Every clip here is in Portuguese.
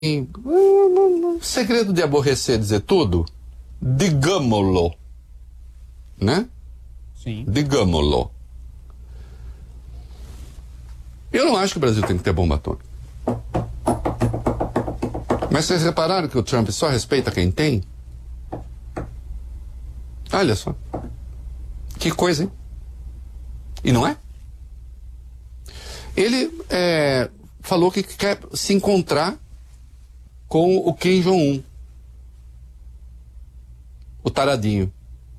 segredo de aborrecer dizer tudo, digamos-lo, né? Sim. Digamos-lo. Eu não acho que o Brasil tem que ter bomba atômica. Mas vocês repararam que o Trump só respeita quem tem? Olha só. Que coisa, hein? E não é? Ele falou que quer se encontrar com o Kim Jong-un. O taradinho.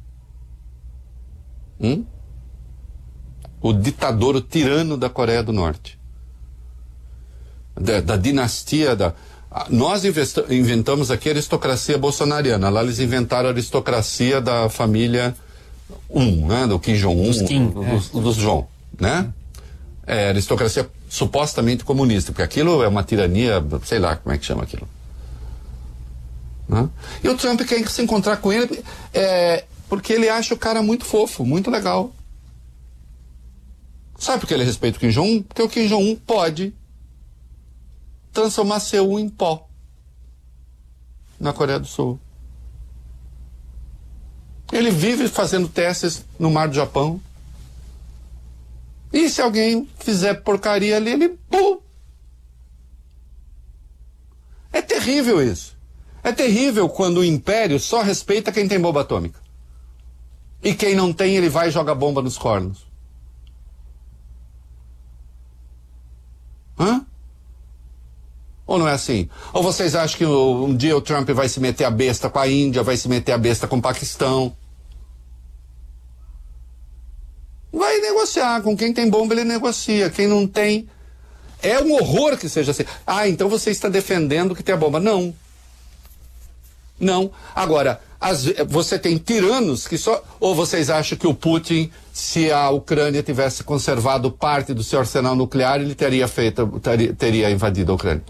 O ditador, o tirano da Coreia do Norte. Da dinastia da... Nós inventamos aqui a aristocracia bolsonariana. Lá eles inventaram a aristocracia da família né? Do Kim Jong-un, dos Jong, né? Aristocracia supostamente comunista, porque aquilo é uma tirania, sei lá como é que chama aquilo. Né? E o Trump quer se encontrar com ele porque ele acha o cara muito fofo, muito legal. Sabe por que ele respeita o Kim Jong-un? Porque o Kim Jong-un pode transformar Seul em pó na Coreia do Sul. Ele vive fazendo testes no Mar do Japão. E se alguém fizer porcaria ali, ele... É terrível isso. É terrível quando o império só respeita quem tem bomba atômica. E quem não tem, ele vai e joga bomba nos cornos. Hã? Ou não é assim? Ou vocês acham que um dia o Trump vai se meter a besta com a Índia, vai se meter a besta com o Paquistão? Vai negociar. Com quem tem bomba, ele negocia. Quem não tem... É um horror que seja assim. Então você está defendendo que tem a bomba. Não. Não. Agora, você tem tiranos que só... Ou vocês acham que o Putin, se a Ucrânia tivesse conservado parte do seu arsenal nuclear, ele teria invadido a Ucrânia?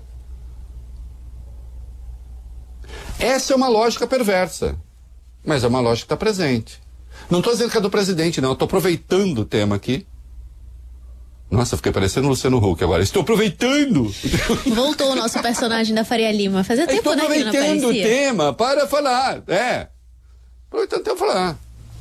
Essa é uma lógica perversa. Mas é uma lógica que está presente. Não estou dizendo que é do presidente, não. Eu estou aproveitando o tema aqui. Nossa, fiquei parecendo o Luciano Huck agora. Estou aproveitando. Voltou o nosso personagem da Faria Lima. Fazia tempo, estou aproveitando o tema para falar. Aproveitando o tempo para falar.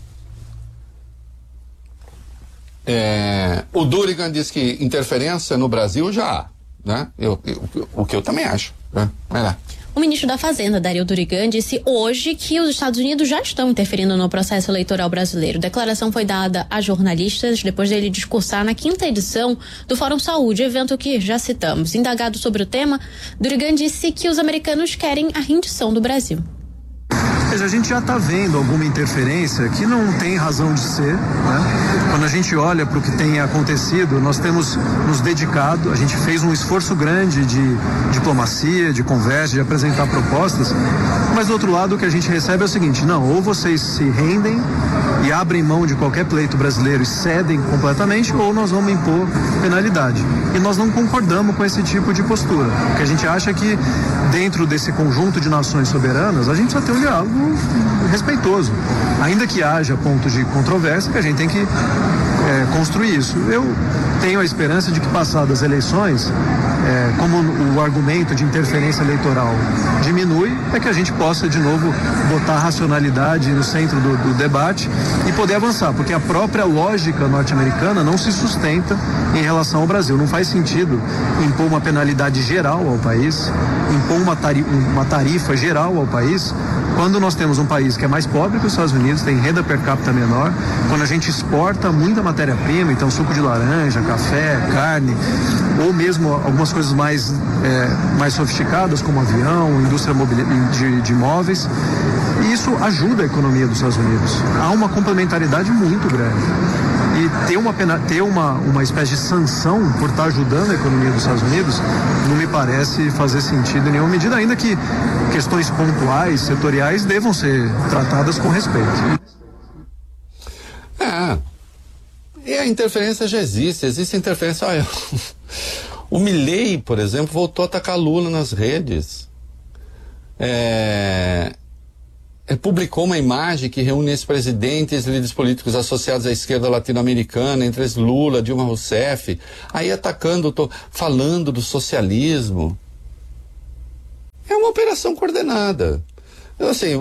O Durigan diz que interferência no Brasil já há, né? O que eu também acho. Né? Vai lá. O ministro da Fazenda, Dario Durigan, disse hoje que os Estados Unidos já estão interferindo no processo eleitoral brasileiro. A declaração foi dada a jornalistas depois dele discursar na 5ª edição do Fórum Saúde, evento que já citamos. Indagado sobre o tema, Durigan disse que os americanos querem a rendição do Brasil. A gente já está vendo alguma interferência que não tem razão de ser, né? Quando a gente olha para o que tem acontecido, nós temos nos dedicado, a gente fez um esforço grande de diplomacia, de conversa, de apresentar propostas, mas do outro lado o que a gente recebe é o seguinte: não, ou vocês se rendem e abrem mão de qualquer pleito brasileiro e cedem completamente, ou nós vamos impor penalidade. E nós não concordamos com esse tipo de postura, porque a gente acha que dentro desse conjunto de nações soberanas, a gente precisa ter um diálogo respeitoso, ainda que haja pontos de controvérsia, que a gente tem que construir isso. Eu tenho a esperança de que, passadas as eleições, como o argumento de interferência eleitoral diminui, é que a gente possa de novo botar a racionalidade no centro do debate e poder avançar, porque a própria lógica norte-americana não se sustenta em relação ao Brasil. Não faz sentido impor uma penalidade geral ao país, impor uma tarifa geral ao país, quando nós temos um país que é mais pobre que os Estados Unidos, tem renda per capita menor, quando a gente exporta muita matéria-prima, então suco de laranja, café, carne, ou mesmo algumas coisas mais sofisticadas, como avião, indústria de imóveis, e isso ajuda a economia dos Estados Unidos. Há uma complementaridade muito grande. E ter uma espécie de sanção por estar ajudando a economia dos Estados Unidos não me parece fazer sentido em nenhuma medida, ainda que questões pontuais, setoriais, devam ser tratadas com respeito. E a interferência já existe interferência. Olha, o Milei, por exemplo, voltou a atacar Lula nas redes. Ele publicou uma imagem que reúne ex-presidentes e líderes políticos associados à esquerda latino-americana, entre eles Lula, Dilma Rousseff, aí atacando, falando do socialismo. operação coordenada. Assim,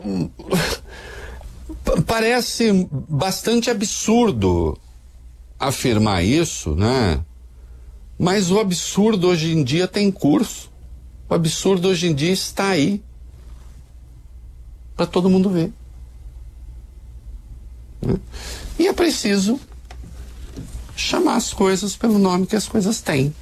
parece bastante absurdo afirmar isso, né? Mas o absurdo hoje em dia tem curso. O absurdo hoje em dia está aí para todo mundo ver. Né? E é preciso chamar as coisas pelo nome que as coisas têm.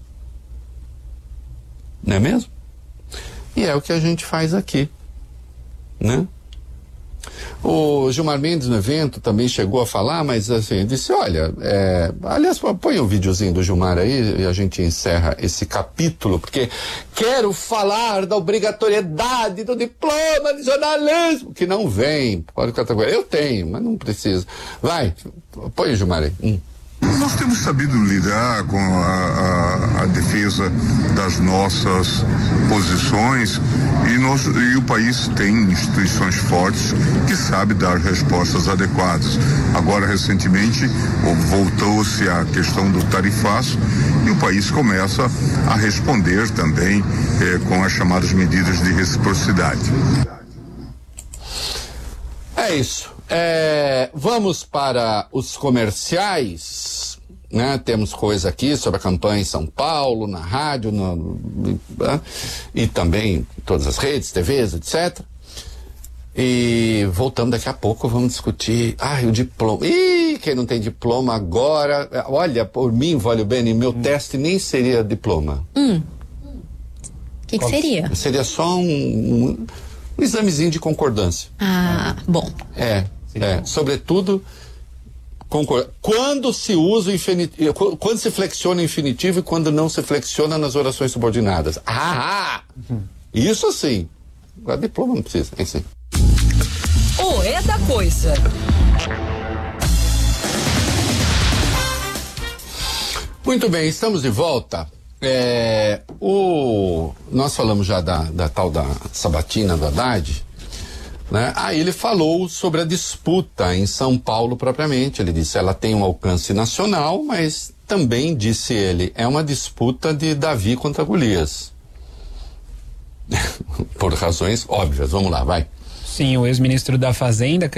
Não é mesmo? E é o que a gente faz aqui, né? O Gilmar Mendes no evento também chegou a falar, mas assim, disse, olha, aliás, põe um videozinho do Gilmar aí e a gente encerra esse capítulo, porque quero falar da obrigatoriedade do diploma de jornalismo, que não vem, pode categoria. Eu tenho, mas não preciso. Vai, põe o Gilmar aí. Nós temos sabido lidar com a defesa das nossas posições e o país tem instituições fortes que sabem dar respostas adequadas. Agora, recentemente, voltou-se a questão do tarifaço e o país começa a responder também com as chamadas medidas de reciprocidade. É isso. Vamos para os comerciais, né? Temos coisa aqui sobre a campanha em São Paulo, na rádio, e também em todas as redes, TVs, etc. E voltando daqui a pouco, vamos discutir, o diploma. Quem não tem diploma agora, olha, por mim, Vale o Bene, meu teste nem seria diploma. O que seria? Seria só um examezinho de concordância. Bom. Sobretudo, quando se usa o infinitivo, quando se flexiona o infinitivo e quando não se flexiona nas orações subordinadas. Isso sim. Agora, diploma não precisa, é sim. É da coisa. Muito bem, estamos de volta. Nós falamos já da tal da sabatina do Haddad, né? Aí ele falou sobre a disputa em São Paulo propriamente. Ele disse, ela tem um alcance nacional, mas também, disse ele, é uma disputa de Davi contra Golias. Por razões óbvias. Vamos lá, vai. Sim, o ex-ministro da Fazenda,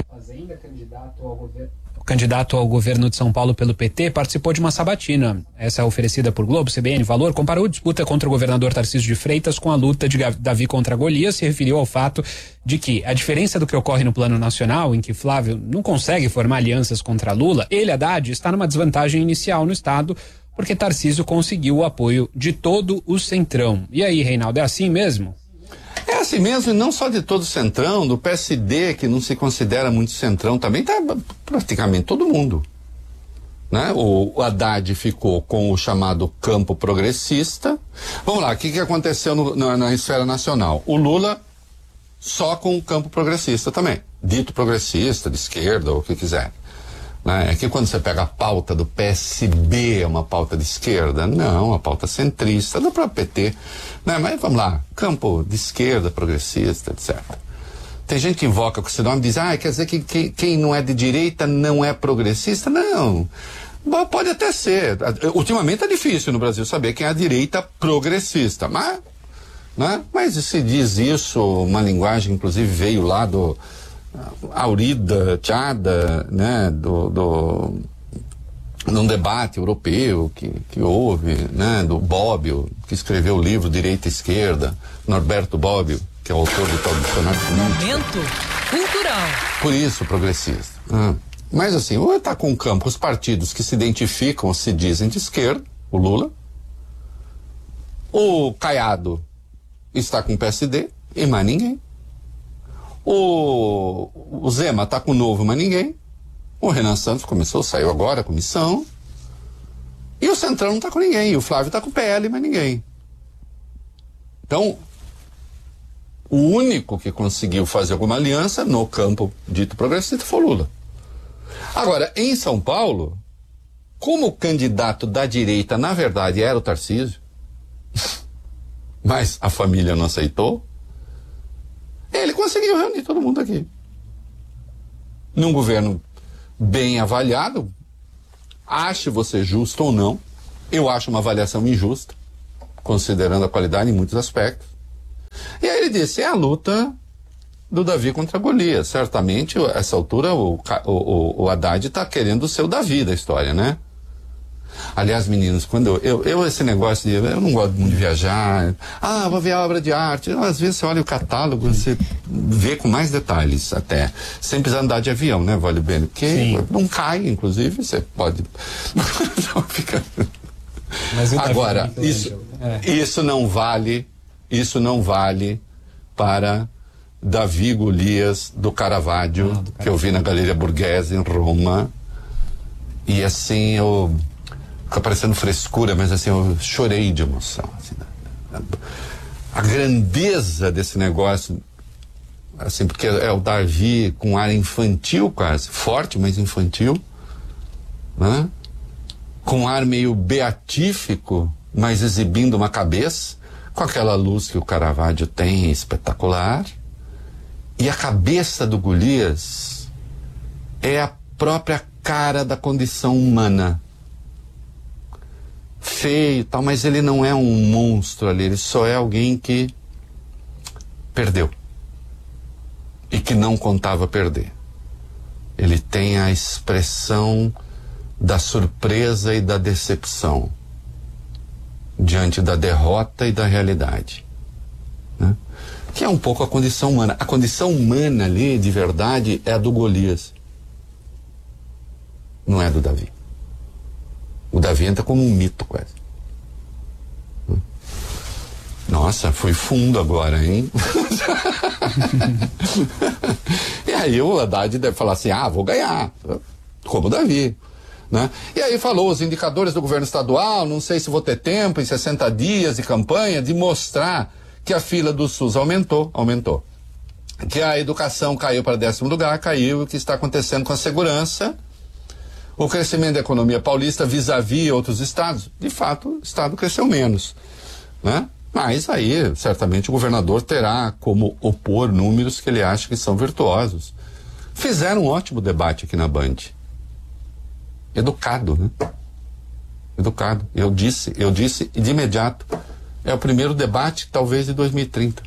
candidato ao governo de São Paulo pelo PT, participou de uma sabatina. Essa é oferecida por Globo, CBN, Valor, comparou a disputa contra o governador Tarcísio de Freitas com a luta de Davi contra Golias, se referiu ao fato de que a diferença do que ocorre no plano nacional, em que Flávio não consegue formar alianças contra Lula, ele, Haddad, está numa desvantagem inicial no estado, porque Tarcísio conseguiu o apoio de todo o Centrão. E aí, Reinaldo, é assim mesmo? É assim mesmo, e não só de todo o Centrão, do PSD, que não se considera muito Centrão, também tá praticamente todo mundo, né? O Haddad ficou com o chamado campo progressista. Vamos lá, o que aconteceu na esfera nacional? O Lula só com o campo progressista também, dito progressista, de esquerda, ou o que quiser. Né? É que quando você pega a pauta do PSB, é uma pauta de esquerda? Não, uma pauta centrista, do próprio PT. Né? Mas vamos lá, campo de esquerda, progressista, etc. Tem gente que invoca com esse nome e diz, quer dizer que quem não é de direita não é progressista? Não, pode até ser. Ultimamente é difícil no Brasil saber quem é a direita progressista, mas, né? Mas se diz isso, uma linguagem, inclusive, veio lá do Aurida Tchada, né, num debate europeu que houve, né, do Bobbio, que escreveu o livro Direita e Esquerda, Norberto Bobbio, que é o autor do tal dicionário político. Momento cultural. Por isso, progressista. Mas assim, ou está com o campo os partidos que se identificam, se dizem de esquerda, o Lula, o Caiado está com o PSD e mais ninguém. O Zema está com o Novo, mas ninguém. O Renan Santos saiu agora, a comissão. E o Centrão não está com ninguém. E o Flávio está com o PL, mas ninguém. Então, o único que conseguiu fazer alguma aliança no campo dito progressista foi o Lula. Agora, em São Paulo, como o candidato da direita, na verdade, era o Tarcísio, mas a família não aceitou, ele conseguiu reunir todo mundo aqui. Num governo bem avaliado, ache você justo ou não, eu acho uma avaliação injusta, considerando a qualidade em muitos aspectos. E Ele disse, é a luta do Davi contra Golias. Certamente, a essa altura, o Haddad está querendo ser o Davi da história, né? Aliás, meninos, quando eu esse negócio de, eu não gosto muito de viajar, vou ver a obra de arte, às vezes você olha o catálogo, você vê com mais detalhes até, sem precisar andar de avião, né, vale bem, porque não cai, inclusive, você pode não fica... Mas agora, isso não vale para Davi Golias do Caravaggio, que eu vi na Galeria Borghese em Roma, e assim fica parecendo frescura, mas assim, eu chorei de emoção. Assim, a grandeza desse negócio, assim, porque é o Davi com ar infantil quase, forte, mas infantil, né? Com ar meio beatífico, mas exibindo uma cabeça, com aquela luz que o Caravaggio tem, espetacular. E a cabeça do Golias é a própria cara da condição humana. Feio e tal, mas ele não é um monstro ali, ele só é alguém que perdeu e que não contava perder. Ele tem a expressão da surpresa e da decepção diante da derrota e da realidade, né? Que é um pouco a condição humana. A condição humana ali, de verdade, é a do Golias, não é do Davi. O Davi entra como um mito quase. Nossa, fui fundo agora, hein? E aí o Haddad deve falar assim, vou ganhar, como o Davi, né? E aí falou os indicadores do governo estadual, não sei se vou ter tempo em 60 dias de campanha de mostrar que a fila do SUS aumentou. Que a educação caiu para 10º lugar, caiu, o que está acontecendo com a segurança. O crescimento da economia paulista vis-à-vis outros estados, de fato, o estado cresceu menos, né? Mas aí, certamente, o governador terá como opor números que ele acha que são virtuosos. Fizeram um ótimo debate aqui na Band. Educado, né? Educado. Eu disse de imediato, é o primeiro debate, talvez, de 2030.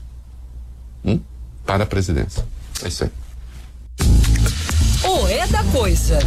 Para a presidência. É isso aí. O É da Coisa.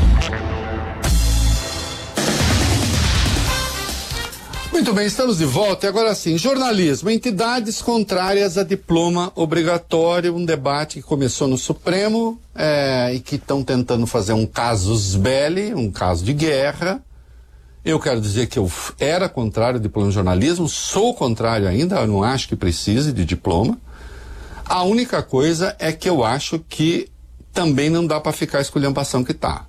Muito bem, estamos de volta. E agora sim, jornalismo, entidades contrárias a diploma obrigatório, um debate que começou no Supremo e que estão tentando fazer um casus belli, um caso de guerra. Eu quero dizer que eu era contrário ao diploma de jornalismo, sou contrário ainda, eu não acho que precise de diploma. A única coisa é que eu acho que também não dá para ficar esculhambação que tá.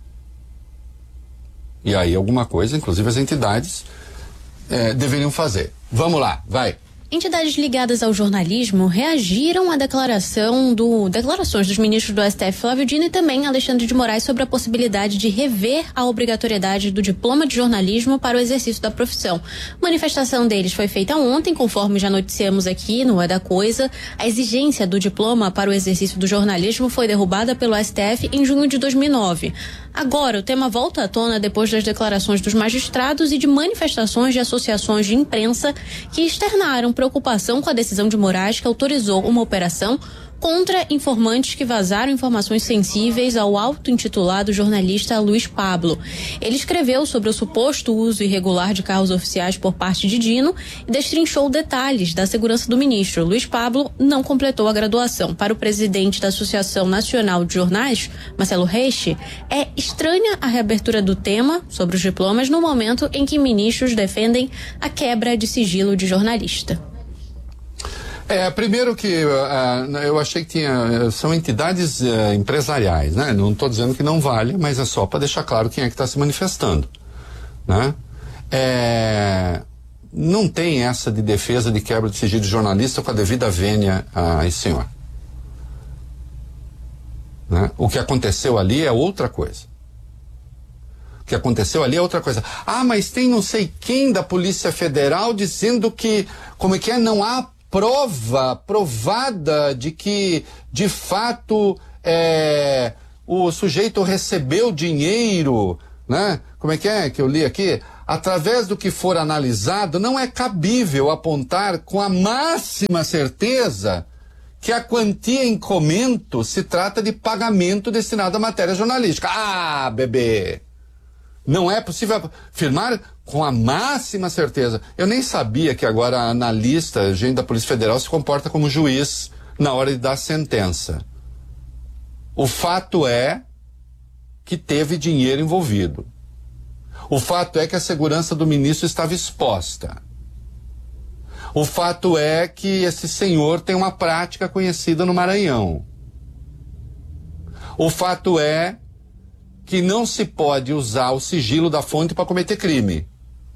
E aí alguma coisa, inclusive as entidades deveriam fazer. Vamos lá, vai. Entidades ligadas ao jornalismo reagiram à declarações dos ministros do STF, Flávio Dino, e também Alexandre de Moraes sobre a possibilidade de rever a obrigatoriedade do diploma de jornalismo para o exercício da profissão. A manifestação deles foi feita ontem, conforme já noticiamos aqui no É da Coisa. A exigência do diploma para o exercício do jornalismo foi derrubada pelo STF em junho de 2009. Agora, o tema volta à tona depois das declarações dos magistrados e de manifestações de associações de imprensa que externaram preocupação com a decisão de Moraes, que autorizou uma operação contra informantes que vazaram informações sensíveis ao auto-intitulado jornalista Luiz Pablo. Ele escreveu sobre o suposto uso irregular de carros oficiais por parte de Dino e destrinchou detalhes da segurança do ministro. Luiz Pablo não completou a graduação. Para o presidente da Associação Nacional de Jornais, Marcelo Reiche, é estranha a reabertura do tema sobre os diplomas no momento em que ministros defendem a quebra de sigilo de jornalista. Primeiro que eu achei que são entidades empresariais, né? Não estou dizendo que não vale, mas é só para deixar claro quem é que está se manifestando, né? Não tem essa de defesa de quebra de sigilo de jornalista com a devida vênia a esse senhor, né? O que aconteceu ali é outra coisa. O que aconteceu ali é outra coisa. Mas tem não sei quem da Polícia Federal dizendo que, não há provada de que, de fato, o sujeito recebeu dinheiro, né? Como é que eu li aqui? através do que for analisado, não é cabível apontar com a máxima certeza que a quantia em comento se trata de pagamento destinado à matéria jornalística. Ah, bebê! Não é possível afirmar com a máxima certeza. Eu nem sabia que agora a analista, gente da Polícia Federal, se comporta como juiz na hora de dar sentença. O fato é que teve dinheiro envolvido. O fato é que a segurança do ministro estava exposta. O fato é que esse senhor tem uma prática conhecida no Maranhão. O fato é que não se pode usar o sigilo da fonte para cometer crime.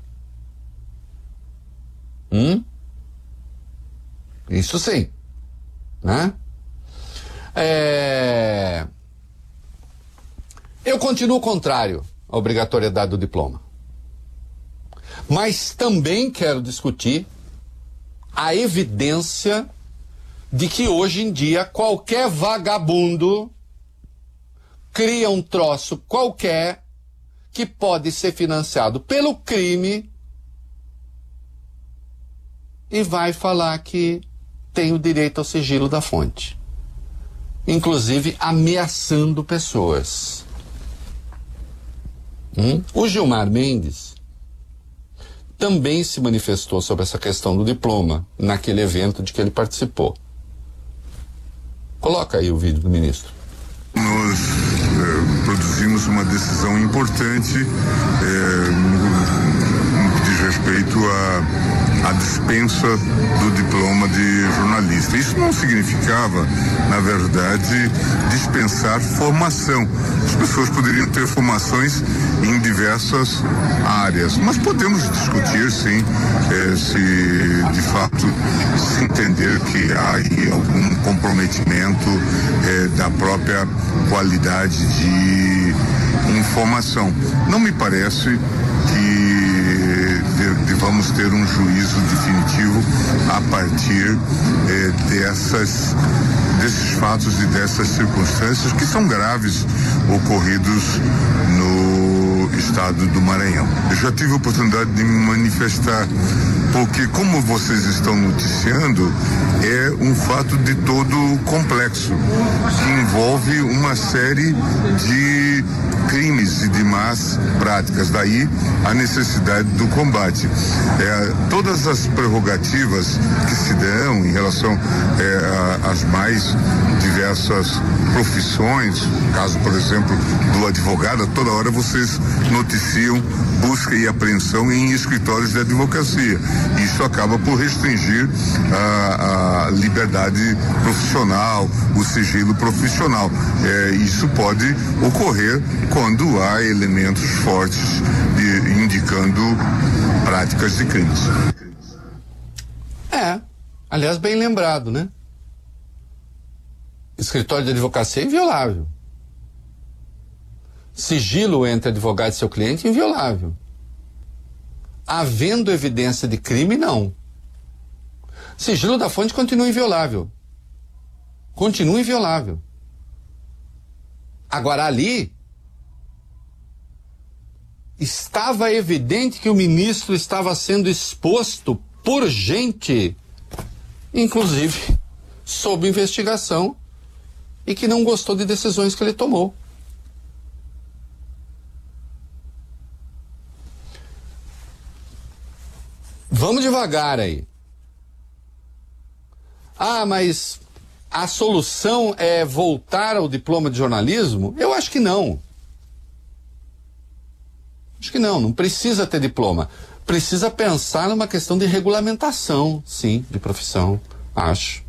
Isso sim. Né? Eu continuo contrário à obrigatoriedade do diploma. Mas também quero discutir a evidência de que hoje em dia qualquer vagabundo cria um troço qualquer que pode ser financiado pelo crime e vai falar que tem o direito ao sigilo da fonte, inclusive ameaçando pessoas. O Gilmar Mendes também se manifestou sobre essa questão do diploma naquele evento de que ele participou. Coloca aí o vídeo do ministro. Nós produzimos uma decisão importante no que diz respeito à dispensa do diploma de jornalista. Isso não significava, na verdade, dispensar formação. As pessoas poderiam ter formações em diversas áreas, mas podemos discutir, sim, se de fato se entender que há aí algum comprometimento da própria qualidade de informação. Não me parece que devamos ter um juízo definitivo a partir desses fatos e dessas circunstâncias que são graves ocorridos no estado do Maranhão. Eu já tive a oportunidade de me manifestar, porque como vocês estão noticiando, é um fato de todo complexo, que envolve uma série de crimes e de más práticas, daí a necessidade do combate. Todas as prerrogativas que se dão em relação às mais diversas profissões, caso, por exemplo, do advogado, toda hora vocês noticiam busca e apreensão em escritórios de advocacia. Isso acaba por restringir a liberdade profissional, o sigilo profissional. Isso pode ocorrer quando há elementos fortes indicando práticas de crimes. Aliás, bem lembrado, né? Escritório de advocacia é inviolável. Sigilo entre advogado e seu cliente é inviolável. Havendo evidência de crime, não. Sigilo da fonte continua inviolável. Continua inviolável. Agora, ali estava evidente que o ministro estava sendo exposto por gente, inclusive sob investigação, e que não gostou de decisões que ele tomou. Vamos devagar aí. Mas a solução é voltar ao diploma de jornalismo? Eu acho que não. Acho que não precisa ter diploma. Precisa pensar numa questão de regulamentação, sim, de profissão, acho.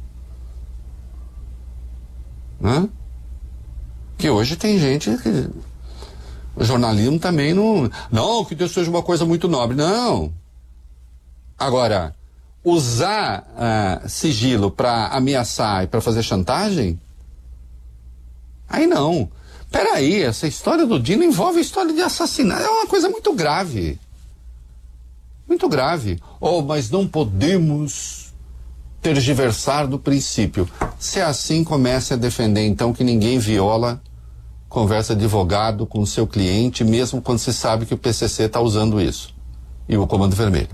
Né? Que hoje tem gente que... O jornalismo também não, que Deus seja uma coisa muito nobre, não. Agora, usar sigilo para ameaçar e para fazer chantagem? Aí não. Peraí, essa história do Dino envolve história de assassinato. É uma coisa muito grave. Muito grave. Mas não podemos tergiversar do princípio. Se é assim, comece a defender, então, que ninguém viola conversa de advogado com o seu cliente, mesmo quando se sabe que o PCC está usando isso. e o Comando Vermelho.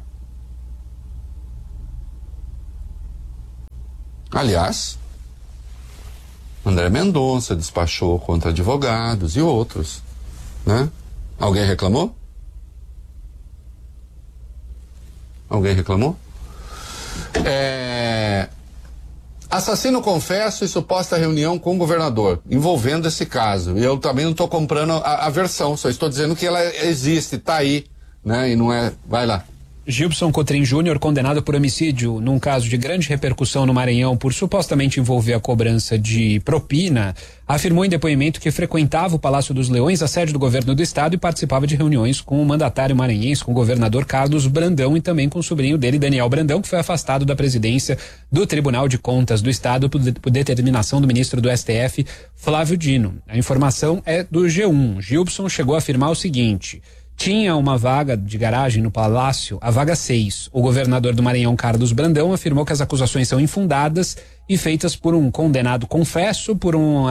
Aliás, André Mendonça despachou contra advogados e outros, né? Alguém reclamou? Alguém reclamou? Assassino confesso e suposta reunião com o governador envolvendo esse caso. E eu também não estou comprando a versão, só estou dizendo que ela existe, está aí, né? E não é... Vai lá. Gilson Cotrim Júnior, condenado por homicídio num caso de grande repercussão no Maranhão por supostamente envolver a cobrança de propina, afirmou em depoimento que frequentava o Palácio dos Leões, a sede do governo do estado, e participava de reuniões com o mandatário maranhense, com o governador Carlos Brandão e também com o sobrinho dele, Daniel Brandão, que foi afastado da presidência do Tribunal de Contas do Estado por determinação do ministro do STF, Flávio Dino. A informação é do G1. Gilson chegou a afirmar o seguinte: tinha uma vaga de garagem no Palácio, a vaga 6. O governador do Maranhão, Carlos Brandão, afirmou que as acusações são infundadas e feitas por um condenado confesso por um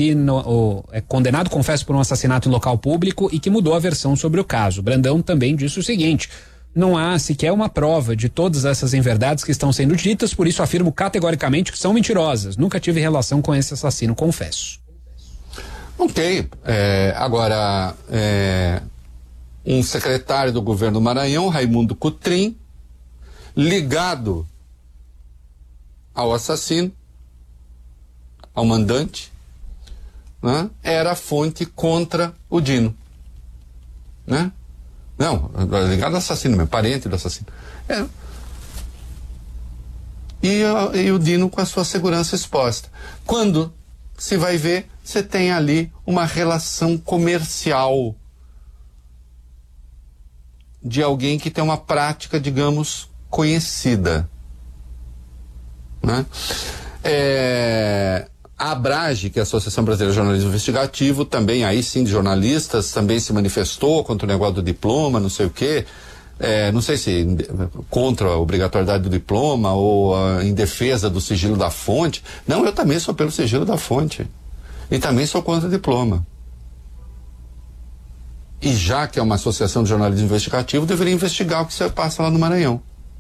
assassinato em local público e que mudou a versão sobre o caso. Brandão também disse o seguinte: não há sequer uma prova de todas essas inverdades que estão sendo ditas, por isso afirmo categoricamente que são mentirosas. Nunca tive relação com esse assassino confesso. Ok. Agora, um secretário do governo do Maranhão, Raimundo Cotrim, ligado ao assassino, ao mandante, né? Era a fonte contra o Dino, né? Não, ligado ao assassino mesmo, parente do assassino. E o Dino com a sua segurança exposta. Quando se vai ver, você tem ali uma relação comercial de alguém que tem uma prática, digamos, conhecida, né? A ABRAGE, que é a Associação Brasileira de Jornalismo Investigativo, também, aí sim, de jornalistas, também se manifestou contra o negócio do diploma, não sei o quê. Não sei se contra a obrigatoriedade do diploma ou em defesa do sigilo da fonte. Não, eu também sou pelo sigilo da fonte. E também sou contra o diploma. E já que é uma associação de jornalismo investigativo, deveria investigar o que se passa lá no Maranhão.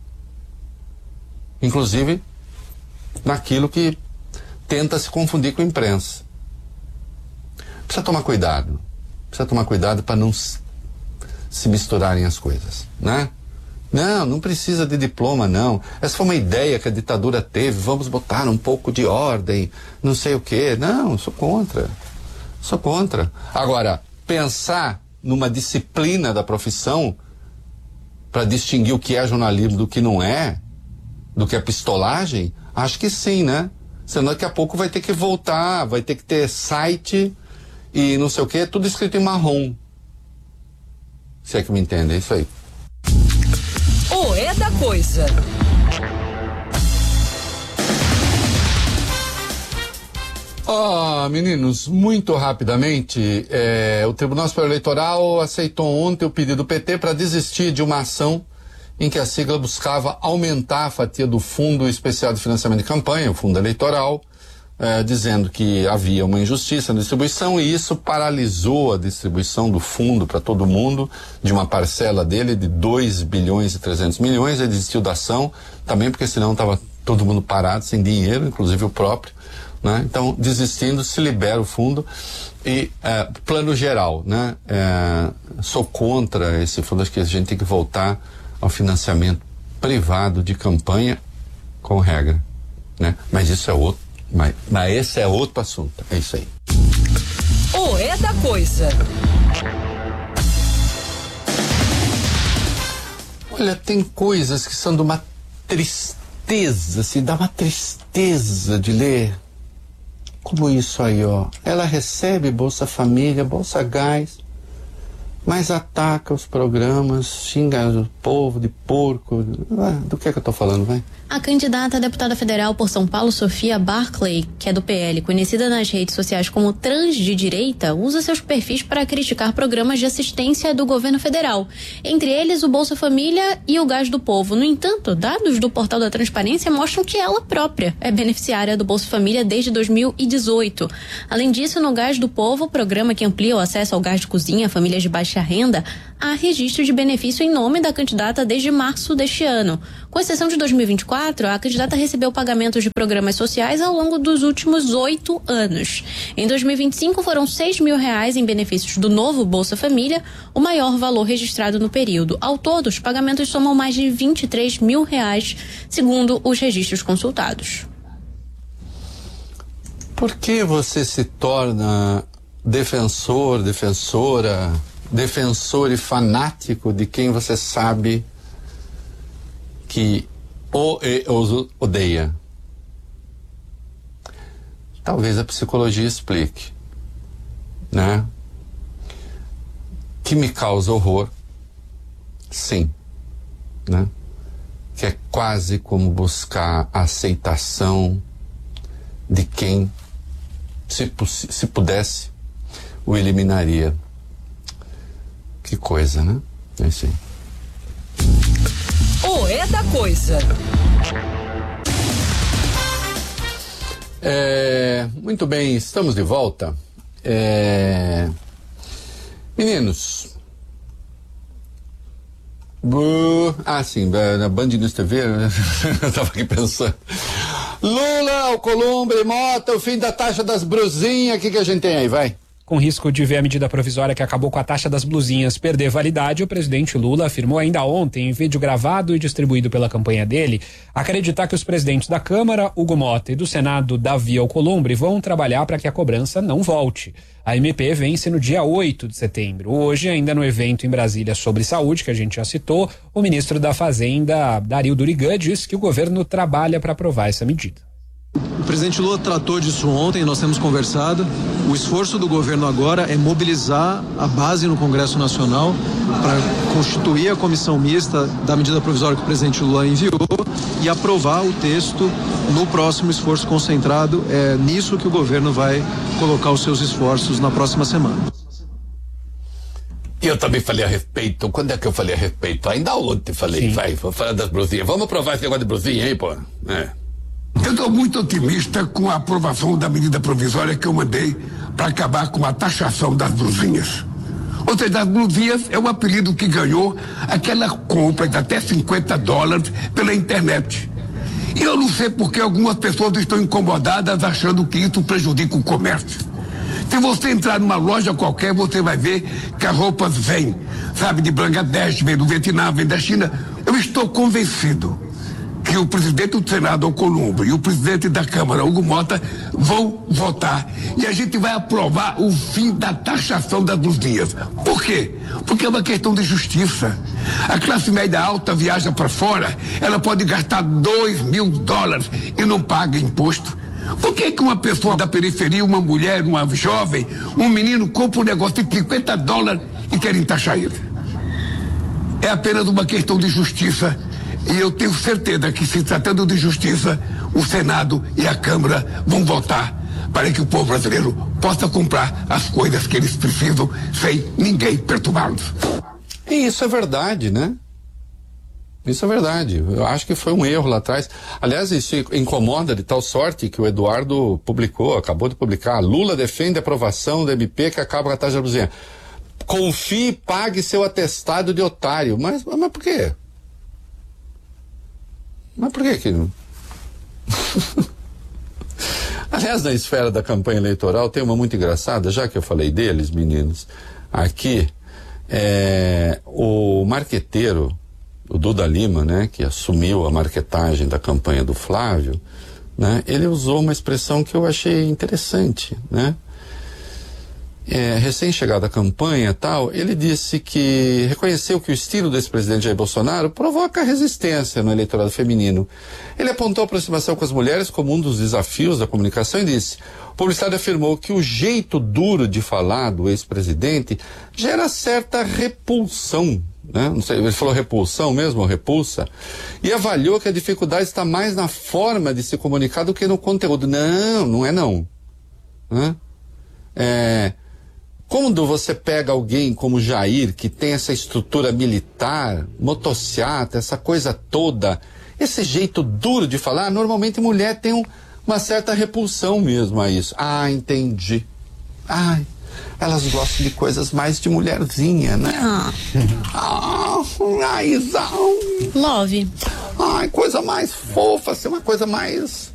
Inclusive, naquilo que tenta se confundir com a imprensa. Precisa tomar cuidado. Precisa tomar cuidado para não se misturarem as coisas, né? Não precisa de diploma, não. Essa foi uma ideia que a ditadura teve, vamos botar um pouco de ordem, não sei o quê. Não, sou contra. Sou contra. Agora, pensar numa disciplina da profissão para distinguir o que é jornalismo do que não é, do que é pistolagem, acho que sim, né? Senão daqui a pouco vai ter que voltar, vai ter que ter site e não sei o que, tudo escrito em marrom. Se é que me entende, é isso aí. O É da Coisa. Meninos, muito rapidamente, o Tribunal Superior Eleitoral aceitou ontem o pedido do PT para desistir de uma ação em que a sigla buscava aumentar a fatia do Fundo Especial de Financiamento de Campanha, o Fundo Eleitoral, dizendo que havia uma injustiça na distribuição e isso paralisou a distribuição do fundo para todo mundo, de uma parcela dele de 2 bilhões e 300 milhões, ele desistiu da ação, também porque senão estava todo mundo parado, sem dinheiro, inclusive o próprio, né? Então, desistindo, se libera o fundo e plano geral, né? Sou contra esse fundo, acho que a gente tem que voltar ao financiamento privado de campanha com regra, né? Mas isso é outro, mas esse é outro assunto, é isso aí. O É da Coisa. Olha, tem coisas que são de uma tristeza, se dá uma tristeza de ler. Como isso aí, ó. Ela recebe Bolsa Família, Bolsa Gás, mas ataca os programas, xinga o povo de porco. Do que é que eu tô falando, vai? A candidata a deputada federal por São Paulo, Sofia Barclay, que é do PL, conhecida nas redes sociais como trans de direita, usa seus perfis para criticar programas de assistência do governo federal, entre eles o Bolsa Família e o Gás do Povo. No entanto, dados do Portal da Transparência mostram que ela própria é beneficiária do Bolsa Família desde 2018. Além disso, no Gás do Povo, programa que amplia o acesso ao gás de cozinha a famílias de baixa baixa renda, há registro de benefício em nome da candidata desde março deste ano. Com exceção de 2024, a candidata recebeu pagamentos de programas sociais ao longo dos últimos 8 anos. Em 2025, foram R$6 mil em benefícios do novo Bolsa Família, o maior valor registrado no período. Ao todo, os pagamentos somam mais de R$23 mil, segundo os registros consultados. Por que você se torna defensor e fanático de quem você sabe que os odeia? Talvez a psicologia explique, né? Que me causa horror, sim, né? Que é quase como buscar a aceitação de quem, se pudesse, o eliminaria. Que coisa, né? É isso aí. O É da Coisa. Muito bem, estamos de volta. Meninos. Sim, na Band News TV, eu tava aqui pensando. Lula, Alcolumbre, Mota, o fim da taxa das brusinhas, o que a gente tem aí, vai? Com risco de ver a medida provisória que acabou com a taxa das blusinhas perder validade, o presidente Lula afirmou ainda ontem, em vídeo gravado e distribuído pela campanha dele, acreditar que os presidentes da Câmara, Hugo Mota, e do Senado, Davi Alcolumbre, vão trabalhar para que a cobrança não volte. A MP vence no dia 8 de setembro. Hoje, ainda no evento em Brasília sobre saúde, que a gente já citou, o ministro da Fazenda, Dario Durigan, disse que o governo trabalha para aprovar essa medida. O presidente Lula tratou disso ontem, nós temos conversado. O esforço do governo agora é mobilizar a base no Congresso Nacional para constituir a comissão mista da medida provisória que o presidente Lula enviou e aprovar o texto no próximo esforço concentrado. É nisso que o governo vai colocar os seus esforços na próxima semana. Eu também falei a respeito. Quando é que eu falei a respeito? Ainda ontem falei. Vou falar das brusinhas. Vamos aprovar esse negócio de brusinha aí, pô. Eu estou muito otimista com a aprovação da medida provisória que eu mandei para acabar com a taxação das blusinhas. Ou seja, as blusinhas é o apelido que ganhou aquela compra de até $50 pela internet. E eu não sei porque algumas pessoas estão incomodadas achando que isso prejudica o comércio. Se você entrar numa loja qualquer, você vai ver que as roupas vêm, sabe, de Bangladesh, vem do Vietnã, vem da China. Eu estou convencido que o presidente do Senado, Alcolumbre, e o presidente da Câmara, Hugo Mota, vão votar. E a gente vai aprovar o fim da taxação das blusinhas. Por quê? Porque é uma questão de justiça. A classe média alta viaja para fora, ela pode gastar $2 mil e não paga imposto. Por que uma pessoa da periferia, uma mulher, uma jovem, um menino, compra um negócio de $50 e querem taxar ele? É apenas uma questão de justiça. E eu tenho certeza que, se tratando de justiça, o Senado e a Câmara vão votar para que o povo brasileiro possa comprar as coisas que eles precisam sem ninguém perturbá-los. E isso é verdade, né? Isso é verdade. Eu acho que foi um erro lá atrás. Aliás, isso incomoda de tal sorte que o Eduardo acabou de publicar. Lula defende a aprovação da MP que acaba com a taxa da blusinha. Confie e pague seu atestado de otário. Mas por quê? Mas por que não? Aliás, na esfera da campanha eleitoral tem uma muito engraçada, já que eu falei deles, meninos. Aqui, o marqueteiro, o Duda Lima, né, que assumiu a marquetagem da campanha do Flávio, né, ele usou uma expressão que eu achei interessante, né? Recém-chegado à campanha e tal, ele disse que reconheceu que o estilo desse presidente Jair Bolsonaro provoca resistência no eleitorado feminino. Ele apontou a aproximação com as mulheres como um dos desafios da comunicação e disse: o publicitário afirmou que o jeito duro de falar do ex-presidente gera certa repulsão, né? Não sei, ele falou repulsão mesmo, ou repulsa, e avaliou que a dificuldade está mais na forma de se comunicar do que no conteúdo. Não é não. Né? Quando você pega alguém como Jair, que tem essa estrutura militar, motociata, essa coisa toda, esse jeito duro de falar, normalmente mulher tem uma certa repulsão mesmo a isso. Entendi. elas gostam de coisas mais de mulherzinha, né? Ai, Isa. Love. Ai, coisa mais fofa, assim, uma coisa mais